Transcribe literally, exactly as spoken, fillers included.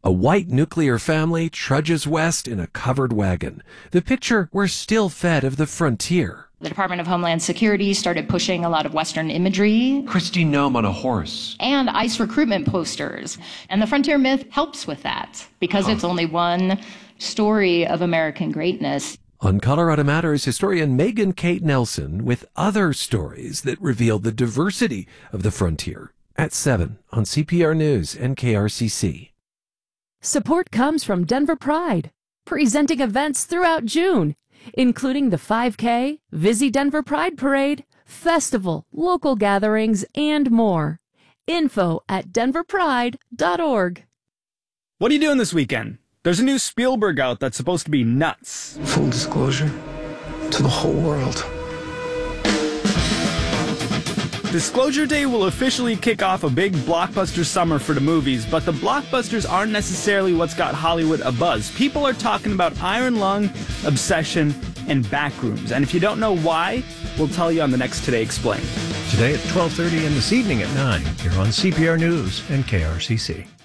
A white nuclear family trudges west in a covered wagon. The picture we're still fed of the frontier. The Department of Homeland Security started pushing a lot of Western imagery. Kristi Noem on a horse. And ICE recruitment posters. And the frontier myth helps with that because huh. it's only one story of American greatness. On Colorado Matters, historian Megan Kate Nelson with other stories that reveal the diversity of the frontier. At seven on C P R News and K R C C. Support comes from Denver Pride, presenting events throughout June, including the five K, Visi Denver Pride Parade, festival, local gatherings, and more. Info at denver pride dot org. What are you doing this weekend? There's a new Spielberg out that's supposed to be nuts. Full disclosure to the whole world. Disclosure Day will officially kick off a big blockbuster summer for the movies, but the blockbusters aren't necessarily what's got Hollywood abuzz. People are talking about Iron Lung, Obsession, and Backrooms. And if you don't know why, we'll tell you on the next Today Explained. Today at twelve thirty and this evening at nine, here on C P R News and K R C C.